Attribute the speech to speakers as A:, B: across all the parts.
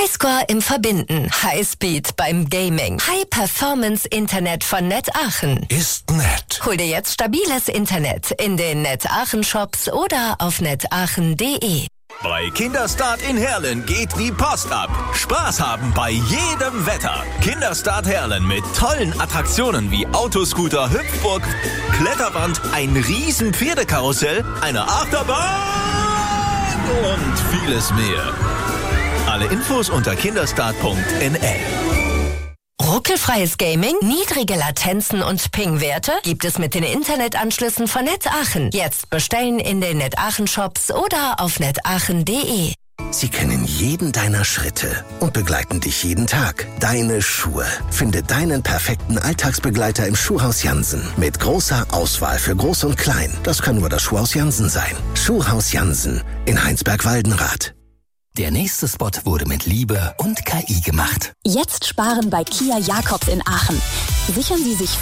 A: Highscore im Verbinden, Highspeed beim Gaming, High-Performance-Internet von Net Aachen.
B: Ist nett.
A: Hol dir jetzt stabiles Internet in den Net Aachen Shops oder auf netaachen.de.
C: Bei Kinderstart in Herlen geht die Post ab. Spaß haben bei jedem Wetter. Kinderstart Herlen mit tollen Attraktionen wie Autoscooter, Hüpfburg, Kletterband, ein riesen Pferdekarussell, eine Achterbahn und vieles mehr. Alle Infos unter kinderstart.nl.
A: Ruckelfreies Gaming, niedrige Latenzen und Ping-Werte gibt es mit den Internetanschlüssen von Net Aachen. Jetzt bestellen in den Net Aachen Shops oder auf netaachen.de.
B: Sie kennen jeden deiner Schritte und begleiten dich jeden Tag. Deine Schuhe. Finde deinen perfekten Alltagsbegleiter im Schuhhaus Jansen. Mit großer Auswahl für Groß und Klein. Das kann nur das Schuhhaus Jansen sein. Schuhhaus Jansen in Heinsberg-Waldenrath.
D: Der nächste Spot wurde mit Liebe und KI gemacht.
E: Jetzt sparen bei Kia Jakobs in Aachen. Sichern Sie sich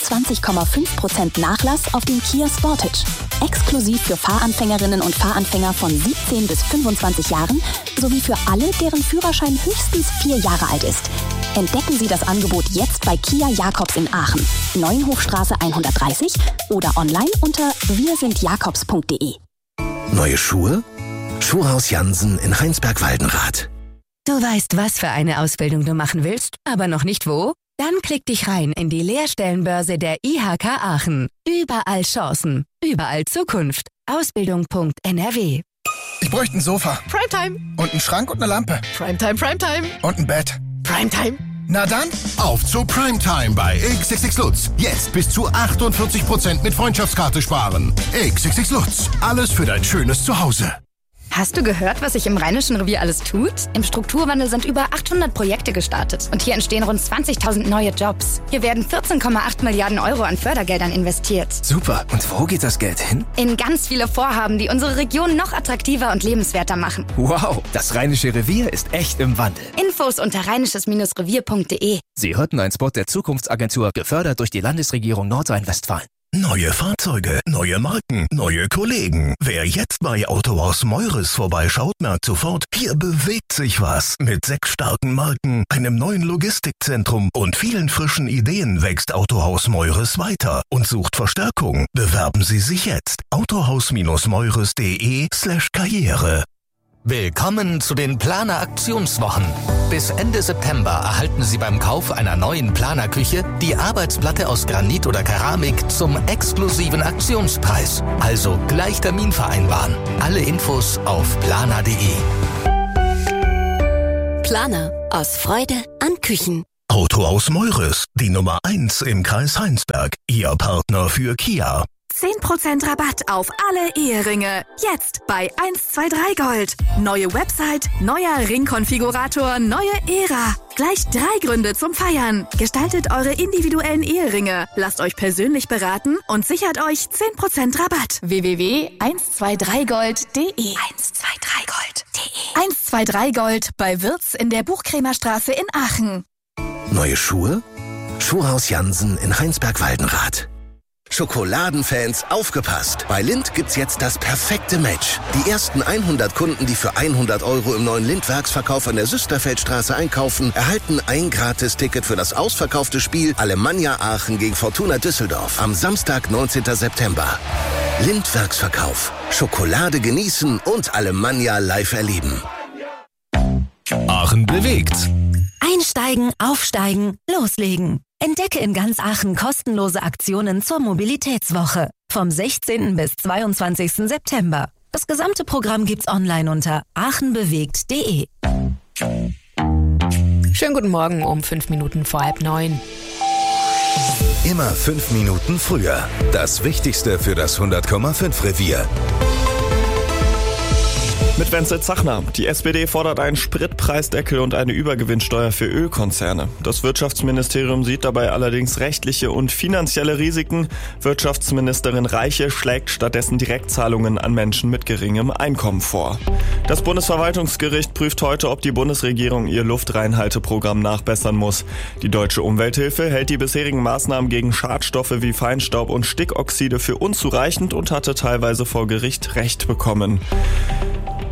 E: 24,5% Nachlass auf den Kia Sportage. Exklusiv für Fahranfängerinnen und Fahranfänger von 17 bis 25 Jahren sowie für alle, deren Führerschein höchstens 4 Jahre alt ist. Entdecken Sie das Angebot jetzt bei Kia Jakobs in Aachen, Neuenhofstraße 130 oder online unter wirsindjakobs.de.
B: Neue Schuhe? Schuhhaus Jansen in Heinsberg-Waldenrath.
A: Du weißt, was für eine Ausbildung du machen willst, aber noch nicht wo? Dann klick dich rein in die Lehrstellenbörse der IHK Aachen. Überall Chancen, überall Zukunft. Ausbildung.nrw.
F: Ich bräuchte ein Sofa.
G: Primetime.
F: Und einen Schrank und eine Lampe.
G: Primetime, Primetime.
F: Und ein Bett.
G: Primetime.
F: Na dann,
H: auf zu Primetime bei XXX Lutz. Jetzt bis zu 48% mit Freundschaftskarte sparen. XXX Lutz. Alles für dein schönes Zuhause.
I: Hast du gehört, was sich im Rheinischen Revier alles tut? Im Strukturwandel sind über 800 Projekte gestartet. Und hier entstehen rund 20.000 neue Jobs. Hier werden 14,8 Milliarden Euro an Fördergeldern investiert.
D: Super. Und wo geht das Geld hin?
I: In ganz viele Vorhaben, die unsere Region noch attraktiver und lebenswerter machen.
D: Wow, das Rheinische Revier ist echt im Wandel.
I: Infos unter rheinisches-revier.de.
D: Sie hörten einen Spot der Zukunftsagentur, gefördert durch die Landesregierung Nordrhein-Westfalen.
B: Neue Fahrzeuge, neue Marken, neue Kollegen. Wer jetzt bei Autohaus Meures vorbeischaut, merkt sofort, hier bewegt sich was. Mit 6 starken Marken, einem neuen Logistikzentrum und vielen frischen Ideen wächst Autohaus Meures weiter und sucht Verstärkung. Bewerben Sie sich jetzt. autohaus-meures.de/Karriere.
D: Willkommen zu den Planer-Aktionswochen. Bis Ende September erhalten Sie beim Kauf einer neuen Planerküche die Arbeitsplatte aus Granit oder Keramik zum exklusiven Aktionspreis. Also gleich Termin vereinbaren. Alle Infos auf planer.de.
A: Planer. Aus Freude an Küchen.
B: Autohaus Meures, die Nummer 1 im Kreis Heinsberg. Ihr Partner für Kia.
J: 10% Rabatt auf alle Eheringe. Jetzt bei 123 Gold. Neue Website, neuer Ringkonfigurator, neue Ära. Gleich 3 Gründe zum Feiern. Gestaltet eure individuellen Eheringe. Lasst euch persönlich beraten und sichert euch 10% Rabatt. www.123gold.de 123gold.de 123 Gold bei Wirtz in der Buchkrämerstraße in Aachen.
B: Neue Schuhe? Schuhhaus Jansen in Heinsberg-Waldenrath. Schokoladenfans, aufgepasst! Bei Lindt gibt's jetzt das perfekte Match. Die ersten 100 Kunden, die für 100 € im neuen Lindt-Werksverkauf an der Süsterfeldstraße einkaufen, erhalten ein Gratis-Ticket für das ausverkaufte Spiel Alemannia Aachen gegen Fortuna Düsseldorf am Samstag, 19. September. Lindt-Werksverkauf. Schokolade genießen und Alemannia live erleben.
C: Aachen bewegt.
A: Einsteigen, aufsteigen, loslegen. Entdecke in ganz Aachen kostenlose Aktionen zur Mobilitätswoche. Vom 16. bis 22. September. Das gesamte Programm gibt's online unter aachenbewegt.de.
G: Schönen guten Morgen um 5 Minuten vor 8:30.
K: Immer 5 Minuten früher. Das Wichtigste für das 100,5 Revier.
L: Mit Wenzel Zachner. Die SPD fordert einen Spritpreisdeckel und eine Übergewinnsteuer für Ölkonzerne. Das Wirtschaftsministerium sieht dabei allerdings rechtliche und finanzielle Risiken. Wirtschaftsministerin Reiche schlägt stattdessen Direktzahlungen an Menschen mit geringem Einkommen vor. Das Bundesverwaltungsgericht prüft heute, ob die Bundesregierung ihr Luftreinhalteprogramm nachbessern muss. Die Deutsche Umwelthilfe hält die bisherigen Maßnahmen gegen Schadstoffe wie Feinstaub und Stickoxide für unzureichend und hatte teilweise vor Gericht Recht bekommen.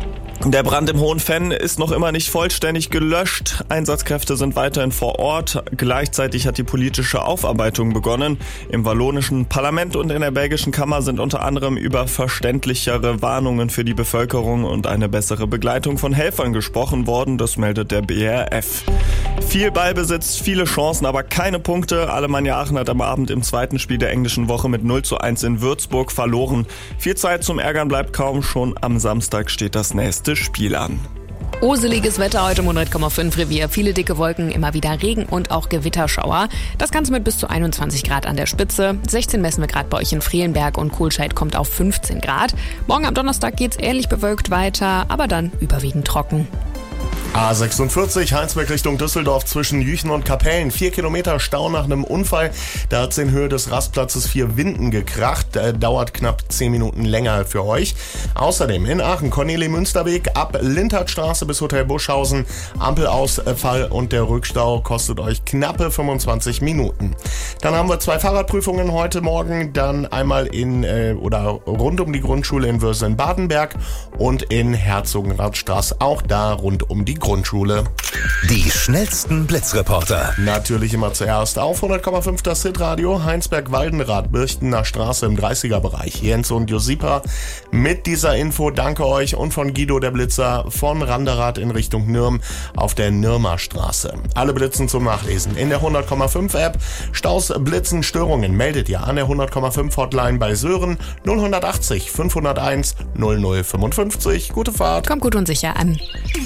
L: Der Brand im Hohenfenn ist noch immer nicht vollständig gelöscht. Einsatzkräfte sind weiterhin vor Ort. Gleichzeitig hat die politische Aufarbeitung begonnen. Im wallonischen Parlament und in der belgischen Kammer sind unter anderem über verständlichere Warnungen für die Bevölkerung und eine bessere Begleitung von Helfern gesprochen worden. Das meldet der BRF. Viel Ballbesitz, viele Chancen, aber keine Punkte. Alemannia Aachen hat am Abend im zweiten Spiel der englischen Woche mit 0:1 in Würzburg verloren. Viel Zeit zum Ärgern bleibt kaum. Schon am Samstag steht das nächste Spiel an.
G: Oseliges Wetter heute im 100,5 Revier. Viele dicke Wolken, immer wieder Regen und auch Gewitterschauer. Das Ganze mit bis zu 21 Grad an der Spitze. 16 messen wir gerade bei euch in Freelenberg und Kohlscheid kommt auf 15 Grad. Morgen am Donnerstag geht's ähnlich bewölkt weiter, aber dann überwiegend trocken.
M: A46 Heinsberg Richtung Düsseldorf zwischen Jüchen und Kapellen. 4 Kilometer Stau nach einem Unfall. Da hat es in Höhe des Rastplatzes 4 Winden gekracht. Dauert knapp 10 Minuten länger für euch. Außerdem in Aachen Cornelie-Münsterweg ab Linthardstraße bis Hotel Buschhausen. Ampelausfall und der Rückstau kostet euch knappe 25 Minuten. Dann haben wir 2 Fahrradprüfungen heute Morgen. Dann einmal rund um die Grundschule in Würsel in Badenberg und in Herzogenrathstraße. Auch da rund um die Grundschule.
K: Die schnellsten Blitzreporter.
M: Natürlich immer zuerst auf 100,5 das Hitradio. Heinsberg-Waldenrath, Birchtener Straße im 30er-Bereich. Jens und Josipa mit dieser Info. Danke euch und von Guido der Blitzer von Randerath in Richtung Nürm auf der Nürmer Straße. Alle Blitzen zum Nachlesen in der 100,5 App. Staus, Blitzen, Störungen meldet ihr an der 100,5 Hotline bei Sören 0180 501 0055. Gute Fahrt.
G: Kommt gut und sicher an.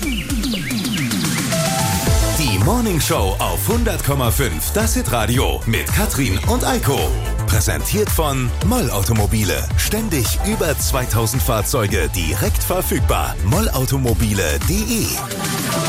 K: Die Morning Show auf 100,5 das Hitradio mit Katrin und Eiko. Präsentiert von Moll Automobile. Ständig über 2000 Fahrzeuge direkt verfügbar. mollautomobile.de